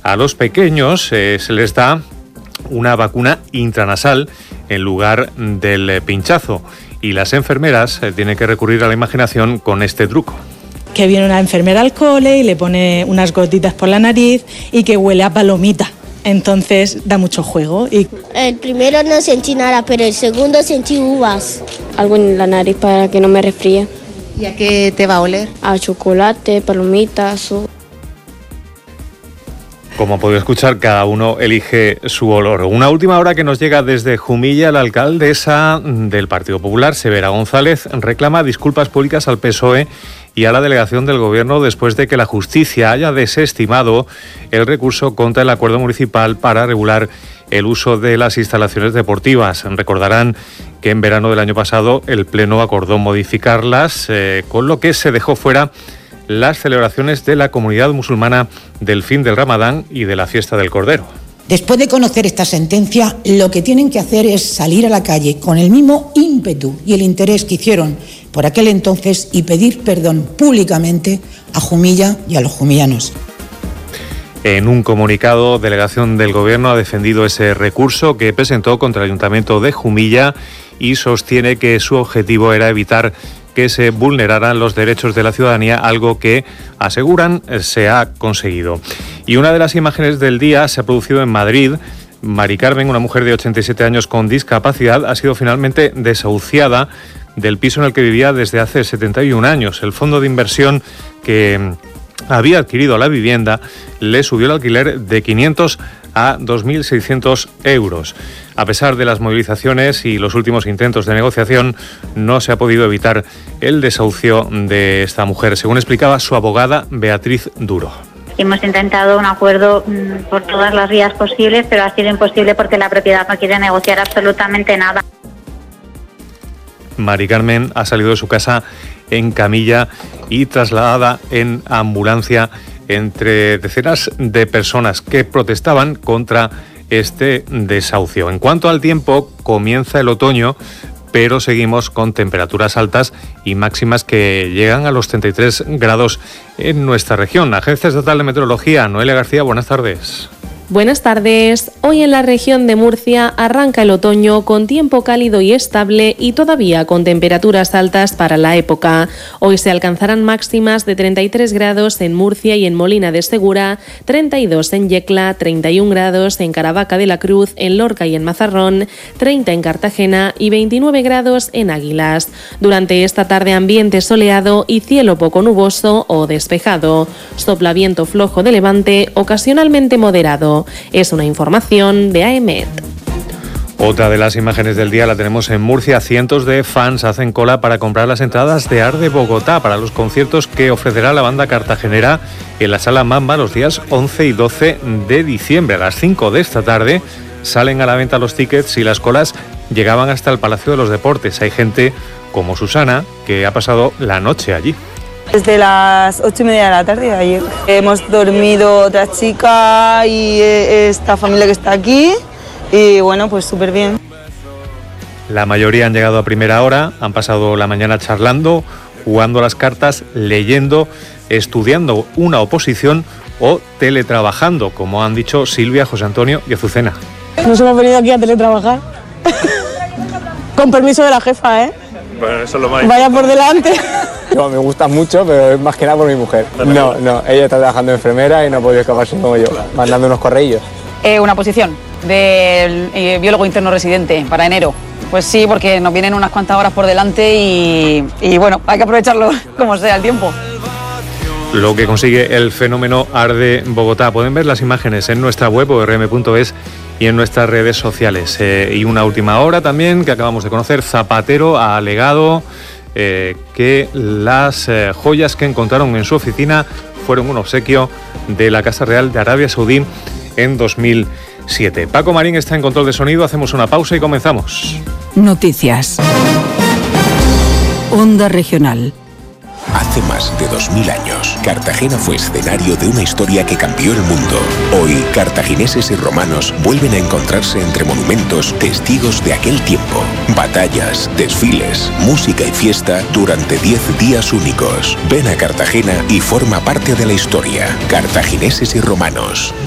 A los pequeños se les da una vacuna intranasal en lugar del pinchazo y las enfermeras tienen que recurrir a la imaginación con este truco. Que viene una enfermera al cole y le pone unas gotitas por la nariz y que huele a palomita. Entonces da mucho juego. El primero no sentí nada, pero el segundo sentí uvas. Algo en la nariz para que no me resfríe. ¿Y a qué te va a oler? A chocolate, palomitas. Como podéis escuchar, cada uno elige su olor. Una última hora que nos llega desde Jumilla. La alcaldesa del Partido Popular, Severa González, reclama disculpas públicas al PSOE y a la delegación del Gobierno después de que la justicia haya desestimado el recurso contra el acuerdo municipal para regular el uso de las instalaciones deportivas. Recordarán que en verano del año pasado el Pleno acordó modificarlas, con lo que se dejó fuera las celebraciones de la comunidad musulmana del fin del Ramadán y de la fiesta del Cordero. Después de conocer esta sentencia, lo que tienen que hacer es salir a la calle con el mismo ímpetu y el interés que hicieron por aquel entonces y pedir perdón públicamente a Jumilla y a los jumillanos. En un comunicado, delegación del Gobierno ha defendido ese recurso que presentó contra el Ayuntamiento de Jumilla y sostiene que su objetivo era evitar que se vulneraran los derechos de la ciudadanía, algo que, aseguran, se ha conseguido. Y una de las imágenes del día se ha producido en Madrid. Mari Carmen, una mujer de 87 años con discapacidad, ha sido finalmente desahuciada del piso en el que vivía desde hace 71 años. El fondo de inversión que había adquirido la vivienda le subió el alquiler de 500 a 2.600 euros. A pesar de las movilizaciones y los últimos intentos de negociación, no se ha podido evitar el desahucio de esta mujer, según explicaba su abogada Beatriz Duro. Hemos intentado un acuerdo por todas las vías posibles, pero ha sido imposible porque la propiedad no quiere negociar absolutamente nada. Mari Carmen ha salido de su casa en camilla y trasladada en ambulancia entre decenas de personas que protestaban contra este desahucio. En cuanto al tiempo, comienza el otoño, pero seguimos con temperaturas altas y máximas que llegan a los 33 grados en nuestra región. Agencia Estatal de Meteorología, Noelia García, buenas tardes. Buenas tardes. Hoy en la región de Murcia arranca el otoño con tiempo cálido y estable y todavía con temperaturas altas para la época. Hoy se alcanzarán máximas de 33 grados en Murcia y en Molina de Segura, 32 en Yecla, 31 grados en Caravaca de la Cruz, en Lorca y en Mazarrón, 30 en Cartagena y 29 grados en Águilas. Durante esta tarde ambiente soleado y cielo poco nuboso o despejado. Sopla viento flojo de levante, ocasionalmente moderado. Es una información de AEMET. Otra de las imágenes del día la tenemos en Murcia. Cientos de fans hacen cola para comprar las entradas de Arde Bogotá para los conciertos que ofrecerá la banda cartagenera en la Sala Mamba los días 11 y 12 de diciembre. A las 5 de esta tarde salen a la venta los tickets y las colas llegaban hasta el Palacio de los Deportes. Hay gente como Susana que ha pasado la noche allí. Desde las 8:30 de la tarde de ayer. Hemos dormido otra chica y esta familia que está aquí y bueno, pues súper bien. La mayoría han llegado a primera hora, han pasado la mañana charlando, jugando a las cartas, leyendo, estudiando una oposición o teletrabajando, como han dicho Silvia, José Antonio y Azucena. Nos hemos venido aquí a teletrabajar. Con permiso de la jefa, ¿eh? Bueno, eso es lo más... Vaya por delante. No, me gusta mucho, pero es más que nada por mi mujer. No, ella está trabajando de enfermera y no podía escaparse como yo, mandando unos correillos. Una posición de biólogo interno residente para enero. Pues sí, porque nos vienen unas cuantas horas por delante y bueno, hay que aprovecharlo como sea el tiempo. Lo que consigue el fenómeno Arde Bogotá. Pueden ver las imágenes en nuestra web orm.es y en nuestras redes sociales. Y una última hora también que acabamos de conocer. Zapatero ha alegado que las joyas que encontraron en su oficina fueron un obsequio de la Casa Real de Arabia Saudí en 2007. Paco Marín está en control de sonido. Hacemos una pausa y comenzamos. Noticias. Onda Regional. Hace más de 2000 años, Cartagena fue escenario de una historia que cambió el mundo. Hoy, cartagineses y romanos vuelven a encontrarse entre monumentos, testigos de aquel tiempo. Batallas, desfiles, música y fiesta durante 10 días únicos. Ven a Cartagena y forma parte de la historia. Cartagineses y romanos.